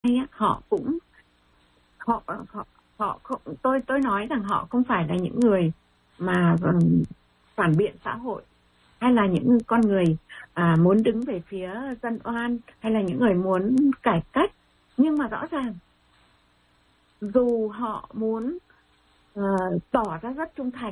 á, họ cũng họ họ họ không, tôi nói rằng họ không phải là những người mà phản biện xã hội, hay là những con người muốn đứng về phía dân oan, hay là những người muốn cải cách. Nhưng mà rõ ràng dù họ muốn tỏ ra rất trung thành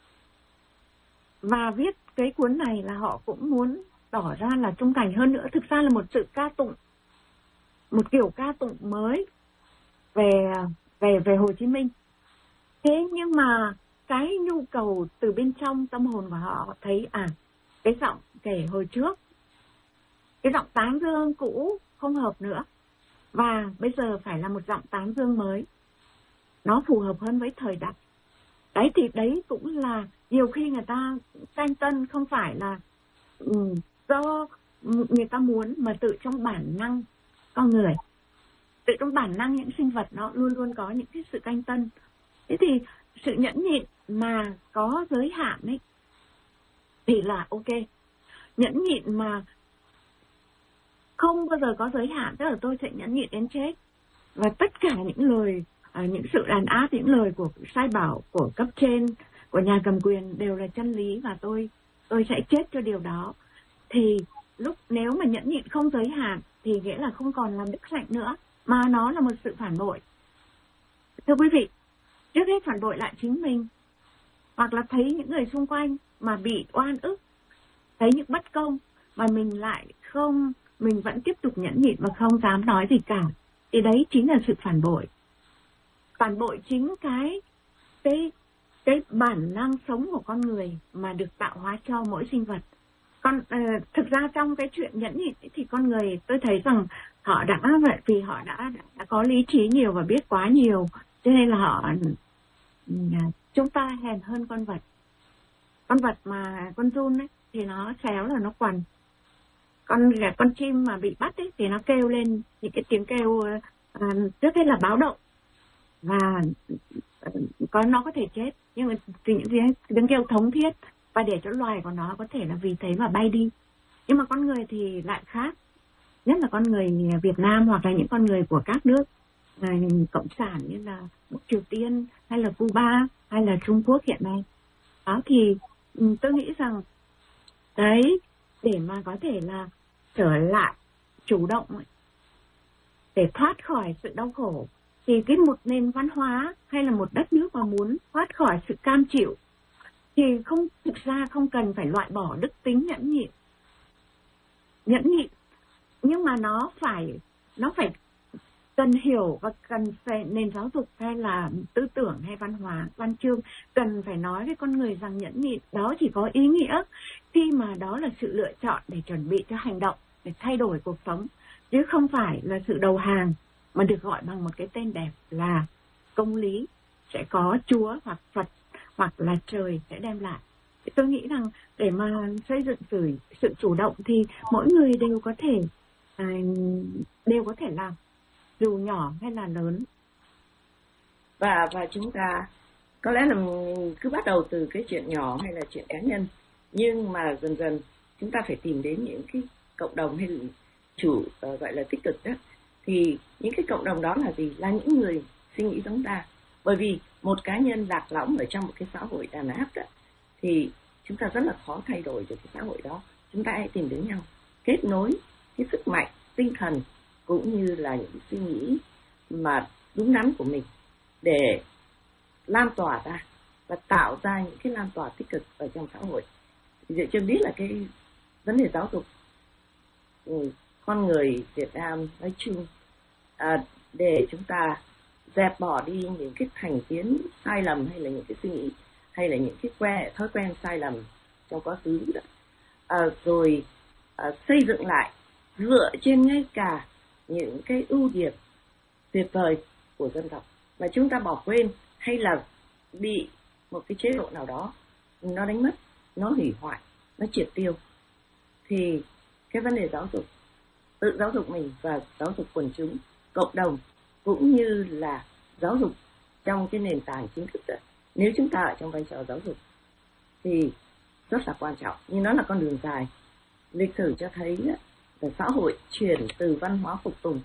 và viết cái cuốn này là họ cũng muốn tỏ ra là trung thành hơn nữa. Thực ra là một sự ca tụng, một kiểu ca tụng mới về Hồ Chí Minh. Thế nhưng mà cái nhu cầu từ bên trong tâm hồn của họ thấy cái giọng kể hồi trước, cái giọng tán dương cũ không hợp nữa, và bây giờ phải là một giọng tán dương mới, nó phù hợp hơn với thời đại. Đấy thì đấy cũng là nhiều khi người ta tranh tân không phải là do người ta muốn, mà tự trong bản năng con người, tự trong bản năng những sinh vật nó luôn luôn có những cái sự tranh tân. Thế thì sự nhẫn nhịn mà có giới hạn ấy thì là ok. Nhẫn nhịn mà không bao giờ có giới hạn, tức là tôi sẽ nhẫn nhịn đến chết, và tất cả những lời, những sự đàn áp, những lời của sai bảo của cấp trên, của nhà cầm quyền đều là chân lý, và tôi sẽ chết cho điều đó. Thì lúc nếu mà nhẫn nhịn không giới hạn thì nghĩa là không còn làm đức hạnh nữa, mà nó là một sự phản bội. Thưa quý vị, trước hết phản bội lại chính mình, hoặc là thấy những người xung quanh mà bị oan ức, thấy những bất công mà mình lại không, mình vẫn tiếp tục nhẫn nhịn và không dám nói gì cả, thì đấy chính là sự phản bội. Phản bội chính cái bản năng sống của con người mà được tạo hóa cho mỗi sinh vật. Thực ra trong cái chuyện nhẫn nhịn thì con người, tôi thấy rằng họ đã, vì họ đã có lý trí nhiều và biết quá nhiều, cho nên là chúng ta hèn hơn con vật. Con vật mà con giun ấy thì nó khéo là nó quằn. Con chim mà bị bắt ấy thì nó kêu lên những cái tiếng kêu trước hết là báo động, và nó có thể chết, nhưng mà những tiếng kêu thống thiết, và để cho loài của nó có thể là vì thế mà bay đi. Nhưng mà con người thì lại khác, nhất là con người Việt Nam hoặc là những con người của các nước cộng sản như là Bắc Triều Tiên hay là Cuba hay là Trung Quốc hiện nay. Đó thì tôi nghĩ rằng đấy, để mà có thể là trở lại chủ động ấy, để thoát khỏi sự đau khổ, thì cái một nền văn hóa hay là một đất nước mà muốn thoát khỏi sự cam chịu thì thực ra không cần phải loại bỏ đức tính nhẫn nhịn. Nhẫn nhịn, nhưng mà nó phải cần hiểu, và cần phải nền giáo dục hay là tư tưởng hay văn hóa, văn chương cần phải nói với con người rằng nhẫn nhịn đó chỉ có ý nghĩa khi mà đó là sự lựa chọn để chuẩn bị cho hành động, để thay đổi cuộc sống, chứ không phải là sự đầu hàng mà được gọi bằng một cái tên đẹp là công lý, sẽ có Chúa hoặc Phật hoặc là trời sẽ đem lại. Tôi nghĩ rằng để mà xây dựng sự chủ động thì mỗi người đều có thể làm, dù nhỏ hay là lớn. Và chúng ta có lẽ là cứ bắt đầu từ cái chuyện nhỏ hay là chuyện cá nhân, nhưng mà dần dần chúng ta phải tìm đến những cái cộng đồng hay là gọi là tích cực đó. Thì những cái cộng đồng đó là gì? Là những người suy nghĩ giống ta. Bởi vì một cá nhân lạc lõng ở trong một cái xã hội đàn áp đó, thì chúng ta rất là khó thay đổi được cái xã hội đó. Chúng ta hãy tìm đến nhau, kết nối cái sức mạnh tinh thần cũng như là những suy nghĩ mà đúng đắn của mình để lan tỏa ra và tạo ra những cái lan tỏa tích cực ở trong xã hội. Dựa trên biết là cái vấn đề giáo dục con người Việt Nam nói chung, để chúng ta dẹp bỏ đi những cái thành kiến sai lầm hay là những cái suy nghĩ hay là những cái thói quen sai lầm trong quá khứ đó. Rồi xây dựng lại dựa trên ngay cả những cái ưu điểm tuyệt vời của dân tộc mà chúng ta bỏ quên, hay là bị một cái chế độ nào đó nó đánh mất, nó hủy hoại, nó triệt tiêu. Thì cái vấn đề giáo dục, tự giáo dục mình và giáo dục quần chúng, cộng đồng, cũng như là giáo dục trong cái nền tảng chính thức đó, nếu chúng ta ở trong vai trò giáo dục thì rất là quan trọng. Nhưng nó là con đường dài. Lịch sử cho thấy là xã hội chuyển từ văn hóa phục tùng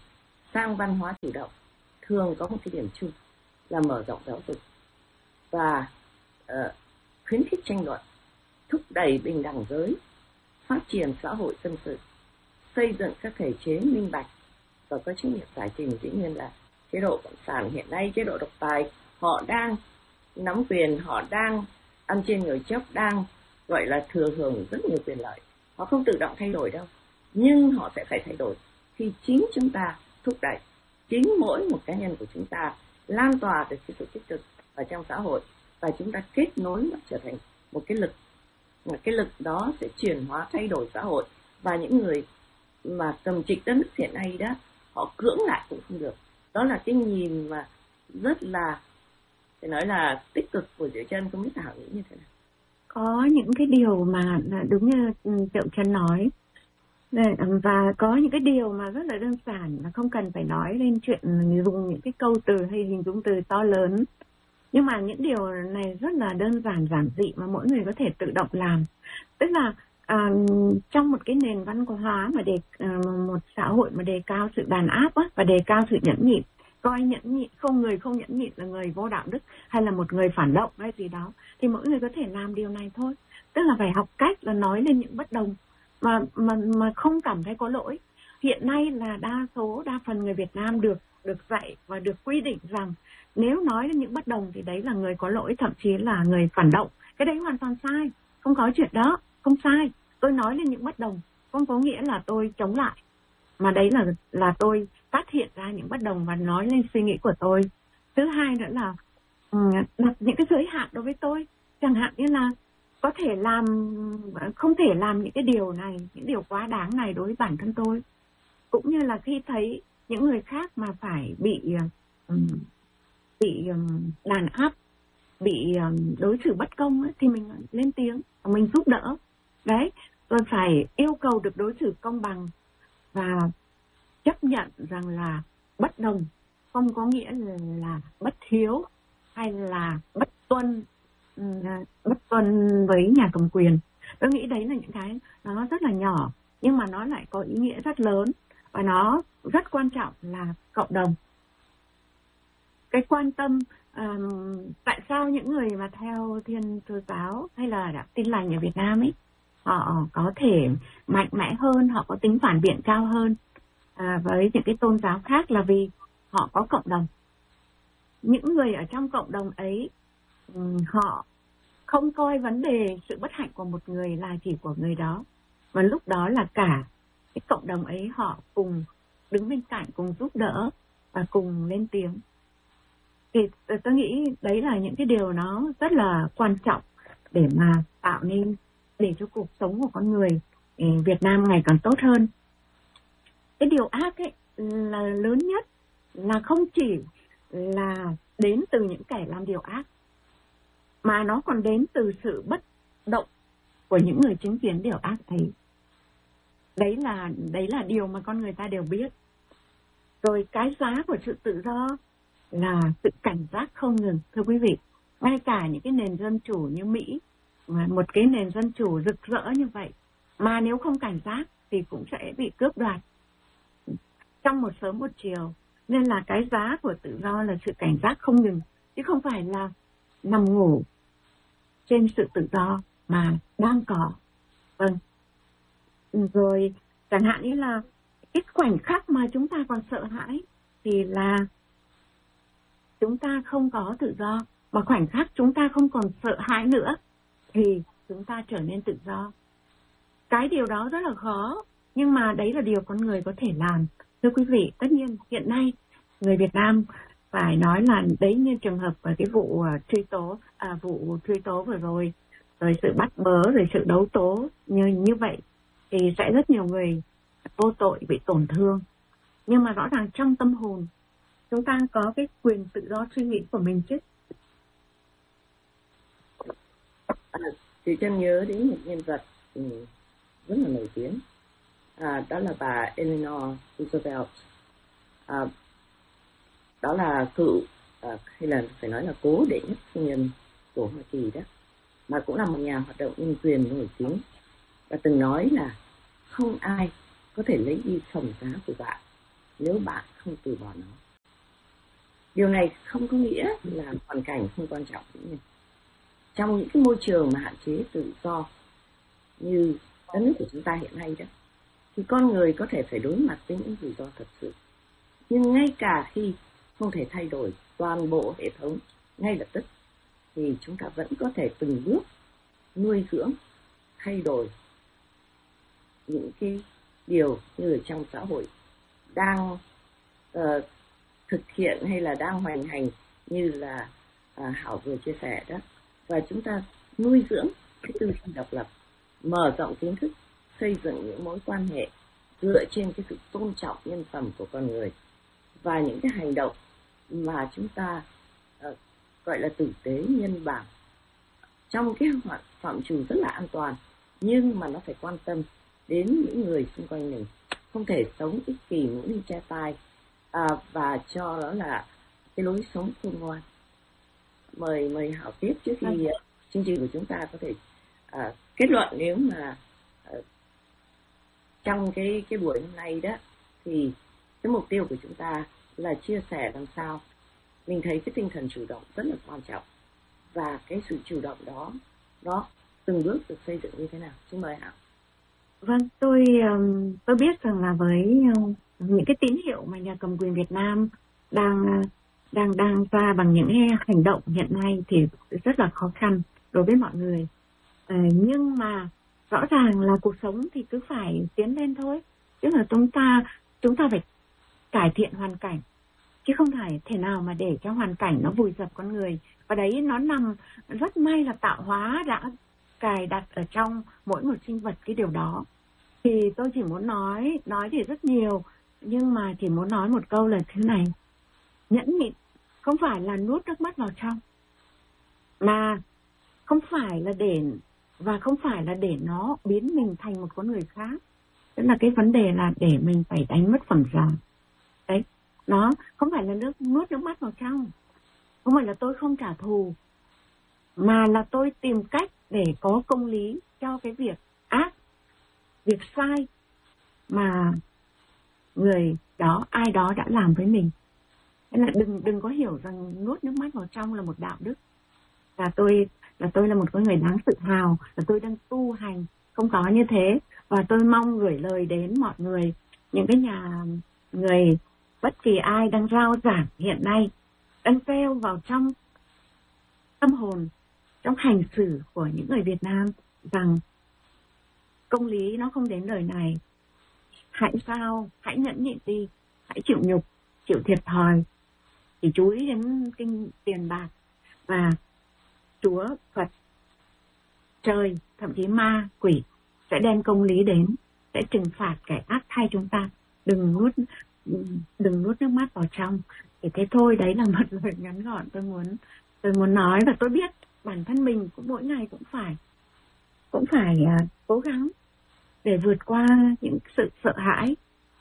sang văn hóa chủ động thường có một cái điểm chung là mở rộng giáo dục và khuyến khích tranh luận, thúc đẩy bình đẳng giới, phát triển xã hội dân sự, xây dựng các thể chế minh bạch và có trách nhiệm giải trình. Dĩ nhiên là chế độ cộng sản hiện nay, chế độ độc tài, họ đang nắm quyền, họ đang ăn trên người chốc, đang gọi là thừa hưởng rất nhiều quyền lợi. Họ không tự động thay đổi đâu, nhưng họ sẽ phải thay đổi khi chính chúng ta thúc đẩy, chính mỗi một cá nhân của chúng ta lan tỏa được cái sự tích cực ở trong xã hội, và chúng ta kết nối nó trở thành một cái lực, mà cái lực đó sẽ chuyển hóa thay đổi xã hội. Và những người mà cầm trịch đất nước hiện nay đó, họ cưỡng lại cũng không được. Đó là cái nhìn mà rất là, phải nói là tích cực của Diệu Chân. Không biết Thảo nghĩ như thế nào? Có những cái điều mà đúng như Diệu Chân nói, và có những cái điều mà rất là đơn giản mà không cần phải nói lên chuyện dùng những cái câu từ hay hình dung từ to lớn. Nhưng mà những điều này rất là đơn giản, giản dị mà mỗi người có thể tự động làm. Tức là trong một cái nền văn hóa mà một xã hội mà đề cao sự đàn áp á, và đề cao sự nhẫn nhịn, coi nhẫn nhịn, người không nhẫn nhịn là người vô đạo đức hay là một người phản động hay gì đó, thì mỗi người có thể làm điều này thôi. Tức là phải học cách là nói lên những bất đồng mà không cảm thấy có lỗi. Hiện nay là đa phần người Việt Nam được dạy và được quy định rằng nếu nói đến những bất đồng thì đấy là người có lỗi, thậm chí là người phản động. Cái đấy hoàn toàn sai, không có chuyện đó, không sai. Tôi nói lên những bất đồng không có nghĩa là tôi chống lại, mà đấy là tôi phát hiện ra những bất đồng và nói lên suy nghĩ của tôi. Thứ hai nữa là đặt những cái giới hạn đối với tôi, chẳng hạn như là không thể làm những cái điều này, những điều quá đáng này đối với bản thân tôi. Cũng như là khi thấy những người khác mà phải bị đàn áp, bị đối xử bất công ấy, thì mình lên tiếng, mình giúp đỡ. Đấy, rồi phải yêu cầu được đối xử công bằng và chấp nhận rằng là bất đồng không có nghĩa là bất hiếu hay là bất tuân với nhà cầm quyền. Tôi nghĩ đấy là những cái nó rất là nhỏ nhưng mà nó lại có ý nghĩa rất lớn, và nó rất quan trọng là cộng đồng. Cái quan tâm tại sao những người mà theo Thiên Chúa giáo hay là Tin lành ở Việt Nam ấy, họ có thể mạnh mẽ hơn, họ có tính phản biện cao hơn với những cái tôn giáo khác, là vì họ có cộng đồng. Những người ở trong cộng đồng ấy, họ không coi vấn đề sự bất hạnh của một người là chỉ của người đó, và lúc đó là cả cái cộng đồng ấy họ cùng đứng bên cạnh, cùng giúp đỡ và cùng lên tiếng. Thì tôi nghĩ đấy là những cái điều nó rất là quan trọng để mà tạo nên, để cho cuộc sống của con người Việt Nam ngày càng tốt hơn. Cái điều ác ấy là lớn nhất là không chỉ là đến từ những kẻ làm điều ác, mà nó còn đến từ sự bất động của những người chứng kiến điều ác ấy. Đấy là điều mà con người ta đều biết. Rồi cái giá của sự tự do là sự cảnh giác không ngừng, thưa quý vị. Ngay cả những cái nền dân chủ như Mỹ, một cái nền dân chủ rực rỡ như vậy, mà nếu không cảnh giác thì cũng sẽ bị cướp đoạt trong một sớm một chiều. Nên là cái giá của tự do là sự cảnh giác không ngừng, chứ không phải là nằm ngủ trên sự tự do mà đang có. Vâng. Rồi chẳng hạn như là cái khoảnh khắc mà chúng ta còn sợ hãi thì là chúng ta không có tự do, mà khoảnh khắc chúng ta không còn sợ hãi nữa thì chúng ta trở nên tự do. Cái điều đó rất là khó, nhưng mà đấy là điều con người có thể làm. Thưa quý vị, tất nhiên hiện nay người Việt Nam phải nói là đấy, như trường hợp ở cái vụ truy tố vừa rồi sự bắt bớ, rồi sự đấu tố như vậy, thì sẽ rất nhiều người vô tội bị tổn thương. Nhưng mà rõ ràng trong tâm hồn chúng ta có cái quyền tự do suy nghĩ của mình chứ. Chị Trân nhớ đến một nhân vật rất là nổi tiếng, đó là bà Eleanor Roosevelt. Đó là cựu hay là phải nói là cố đệ nhất phu nhân của Hoa Kỳ đó, mà cũng là một nhà hoạt động nhân quyền nổi tiếng, và từng nói là không ai có thể lấy đi phẩm giá của bạn nếu bạn không từ bỏ nó. Điều này không có nghĩa là hoàn cảnh không quan trọng với mình. Trong những cái môi trường mà hạn chế tự do như đất nước của chúng ta hiện nay đó, thì con người có thể phải đối mặt với những rủi ro thật sự. Nhưng ngay cả khi không thể thay đổi toàn bộ hệ thống ngay lập tức, thì chúng ta vẫn có thể từng bước nuôi dưỡng, thay đổi những cái điều như ở trong xã hội đang thực hiện hay là đang hoành hành, như là Hảo vừa chia sẻ đó. Và chúng ta nuôi dưỡng cái tư duy độc lập, mở rộng kiến thức, xây dựng những mối quan hệ dựa trên cái sự tôn trọng nhân phẩm của con người, và những cái hành động mà chúng ta gọi là tử tế, nhân bản, trong cái phạm trù rất là an toàn, nhưng mà nó phải quan tâm đến những người xung quanh mình, không thể sống ích kỷ, mũi ly che tai, và cho đó là cái lối sống khôn ngoan. Mời Hảo tiếp trước khi chương trình của chúng ta có thể kết luận. Nếu mà trong cái buổi hôm nay đó, thì cái mục tiêu của chúng ta là chia sẻ làm sao mình thấy cái tinh thần chủ động rất là quan trọng, và cái sự chủ động đó nó từng bước được xây dựng như thế nào. Xin mời Hảo. Vâng, tôi biết rằng là với những cái tín hiệu mà nhà cầm quyền Việt Nam đang ra bằng những hành động hiện nay thì rất là khó khăn đối với mọi người. Nhưng mà rõ ràng là cuộc sống thì cứ phải tiến lên thôi. Tức là chúng ta phải cải thiện hoàn cảnh, chứ không thể nào mà để cho hoàn cảnh nó vùi dập con người. Và đấy nó nằm, rất may là tạo hóa đã cài đặt ở trong mỗi một sinh vật cái điều đó. Thì tôi chỉ muốn nói thì rất nhiều, nhưng mà chỉ muốn nói một câu là thế này: nhẫn nhịn không phải là nuốt nước mắt vào trong, mà không phải là để nó biến mình thành một con người khác. Tức là cái vấn đề là để mình phải đánh mất phẩm giá. Đấy, nó không phải là nuốt nước mắt vào trong, không phải là tôi không trả thù, mà là tôi tìm cách để có công lý cho cái việc ác, việc sai mà người đó, ai đó đã làm với mình. Nên là đừng có hiểu rằng nuốt nước mắt vào trong là một đạo đức. Là tôi là một con người đáng tự hào, là tôi đang tu hành, không có như thế. Và tôi mong gửi lời đến mọi người, những cái người bất kỳ ai đang rao giảng hiện nay, đang gieo vào trong tâm hồn, trong hành xử của những người Việt Nam rằng công lý nó không đến đời này. Hãy nhẫn nhịn đi, hãy chịu nhục, chịu thiệt thòi, chỉ chú ý đến kinh tiền bạc, và Chúa, Phật, trời, thậm chí ma, quỷ sẽ đem công lý đến, sẽ trừng phạt kẻ ác thay chúng ta. Đừng nuốt nước mắt vào trong. Thì thế thôi, đấy là một lời ngắn gọn tôi muốn nói. Và tôi biết bản thân mình cũng mỗi ngày cũng phải cố gắng để vượt qua những sự sợ hãi,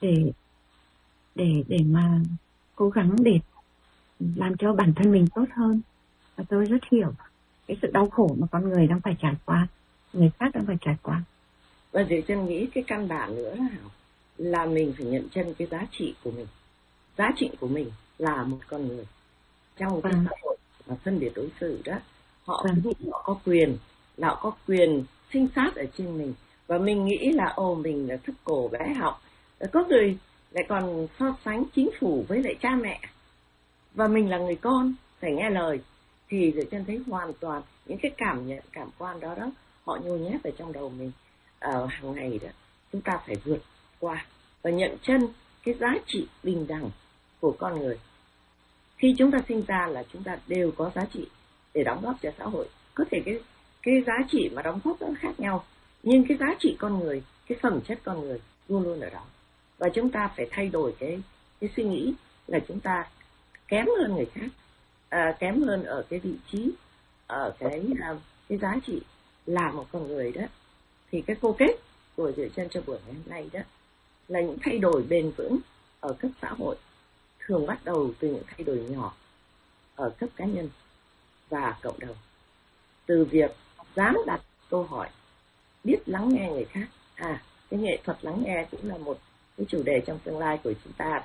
để mà cố gắng để làm cho bản thân mình tốt hơn. Và tôi rất hiểu cái sự đau khổ mà con người đang phải trải qua, người khác đang phải trải qua. Và Diệu Chân nghĩ cái căn bản nữa là mình phải nhận chân cái giá trị của mình. Giá trị của mình là một con người. Trong cái xã hội mà phân biệt đối xử đó, họ có quyền sinh sát ở trên mình. Và mình nghĩ là mình là thấp cổ bé học. Có người lại còn so sánh chính phủ với lại cha mẹ. Và mình là người con, phải nghe lời. Thì Diệu Chân thấy hoàn toàn những cái cảm quan đó họ nhồi nhét ở trong đầu mình hàng ngày đó. Chúng ta phải vượt qua và nhận chân cái giá trị bình đẳng của con người. Khi chúng ta sinh ra là chúng ta đều có giá trị để đóng góp cho xã hội. Có thể cái giá trị mà đóng góp nó khác nhau, nhưng cái giá trị con người, cái phẩm chất con người luôn luôn ở đó. Và chúng ta phải thay đổi cái suy nghĩ là chúng ta kém hơn người khác, kém hơn ở cái vị trí, ở cái giá trị là một con người đó. Thì cái cô kết của Diệu Chân cho buổi ngày hôm nay đó là những thay đổi bền vững ở cấp xã hội thường bắt đầu từ những thay đổi nhỏ ở cấp cá nhân và cộng đồng. Từ việc dám đặt câu hỏi, biết lắng nghe người khác. Cái nghệ thuật lắng nghe cũng là một cái chủ đề trong tương lai của chúng ta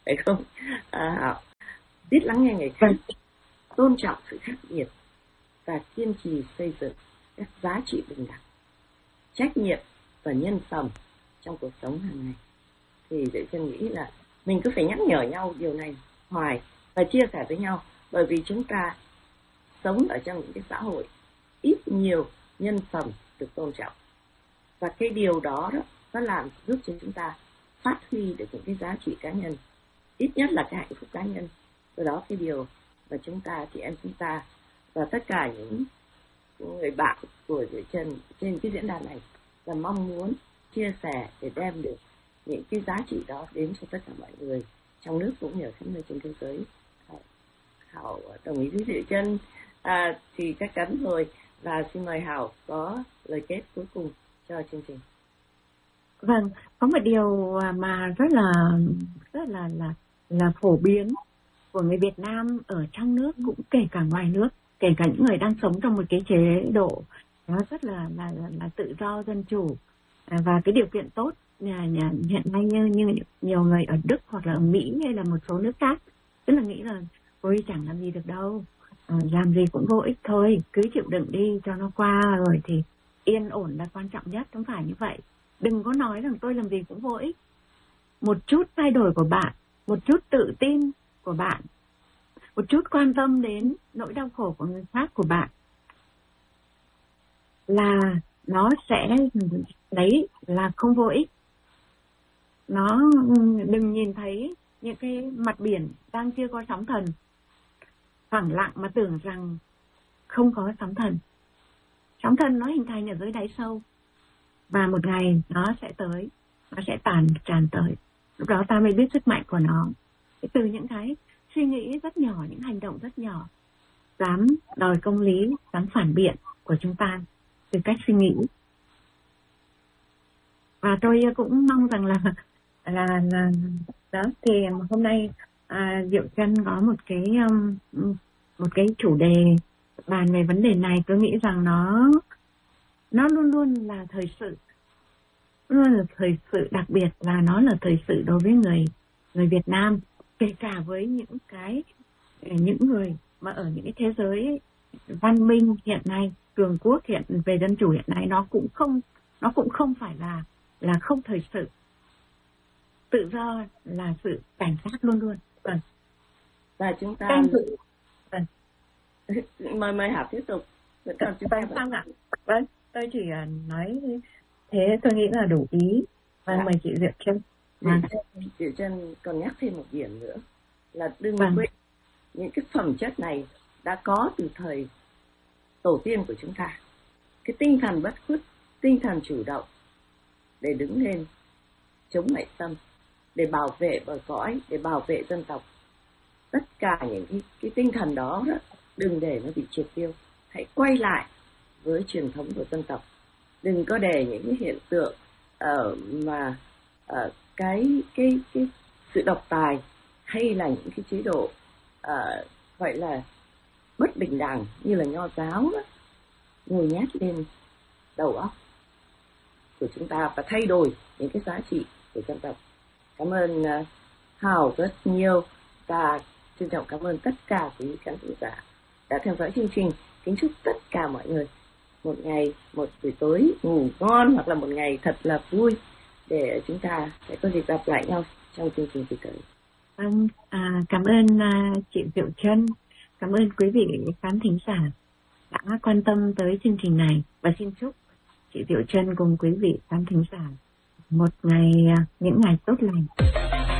phải không? Biết lắng nghe người khác, tôn trọng sự khác biệt và kiên trì xây dựng các giá trị bình đẳng, trách nhiệm và nhân phẩm trong cuộc sống hàng ngày. Thì Diệu Chân nghĩ là mình cứ phải nhắc nhở nhau điều này hoài và chia sẻ với nhau, bởi vì chúng ta sống ở trong những cái xã hội ít nhiều nhân phẩm được tôn trọng, và cái điều đó nó làm giúp cho chúng ta phát huy được những cái giá trị cá nhân, ít nhất là cái hạnh phúc cá nhân. Do đó cái điều mà chúng ta, chị em chúng ta và tất cả những người bạn của Diệu Chân trên cái diễn đàn này là mong muốn chia sẻ để đem được những cái giá trị đó đến cho tất cả mọi người trong nước cũng như ở khắp nơi trên thế giới. Hảo đồng ý với Diệu Chân thì chắc chắn rồi, và xin mời Hảo có lời kết cuối cùng cho chương trình. Vâng, có một điều mà rất là phổ biến của người Việt Nam ở trong nước cũng kể cả ngoài nước, kể cả những người đang sống trong một cái chế độ nó rất là tự do dân chủ và cái điều kiện tốt hiện nay như nhiều người ở Đức hoặc là ở Mỹ hay là một số nước khác, tức là nghĩ là ôi chẳng làm gì được đâu, làm gì cũng vô ích thôi, cứ chịu đựng đi cho nó qua rồi thì yên ổn là quan trọng nhất. Không phải như vậy. Đừng có nói rằng tôi làm gì cũng vô ích. Một chút thay đổi của bạn, một chút tự tin của bạn, một chút quan tâm đến nỗi đau khổ của người khác của bạn là nó sẽ đấy là không vô ích. Nó đừng nhìn thấy những cái mặt biển đang chưa có sóng thần phẳng lặng mà tưởng rằng không có sóng thần. Sóng thần nó hình thành ở dưới đáy sâu và một ngày nó sẽ tới, nó sẽ tràn tới. Lúc đó ta mới biết sức mạnh của nó. Từ những cái suy nghĩ rất nhỏ, những hành động rất nhỏ, dám đòi công lý, dám phản biện của chúng ta từ cách suy nghĩ. Và tôi cũng mong rằng là đó thì hôm nay Diệu Chân có một cái chủ đề bàn về vấn đề này. Tôi nghĩ rằng nó luôn luôn là thời sự, luôn là thời sự, đặc biệt là nó là thời sự đối với người Việt Nam, kể cả với những người mà ở những cái thế giới văn minh hiện nay, cường quốc hiện về dân chủ hiện nay, nó cũng không phải là không thời sự. Tự do là sự cảnh sát luôn luôn. Vâng. Và chúng ta vâng. mời Hảo tiếp tục. Sao ạ? Vâng, tôi chỉ nói thế, tôi nghĩ là đủ ý. Vâng, mời chị Diệu Chân. Diệu Chân còn nhắc thêm một điểm nữa là đừng quên những cái phẩm chất này đã có từ thời tổ tiên của chúng ta. Cái tinh thần bất khuất, tinh thần chủ động để đứng lên chống ngoại xâm, để bảo vệ bờ cõi, để bảo vệ dân tộc. Tất cả những cái tinh thần đó đừng để nó bị triệt tiêu. Hãy quay lại với truyền thống của dân tộc. Đừng có để những cái hiện tượng cái sự độc tài hay là những cái chế độ gọi là bất bình đẳng như là nho giáo ngồi nhét lên đầu óc của chúng ta và thay đổi những cái giá trị của dân tộc. Cảm ơn Hảo rất nhiều và trân trọng cảm ơn tất cả quý khán giả đã theo dõi chương trình. Kính chúc tất cả mọi người một buổi tối ngủ ngon hoặc là một ngày thật là vui để chúng ta sẽ có dịp gặp lại nhau trong chương trình tới. Vâng, cảm ơn chị Diệu Chân, cảm ơn quý vị khán thính giả đã quan tâm tới chương trình này, và xin chúc chị Diệu Chân cùng quý vị khán thính giả những ngày tốt lành.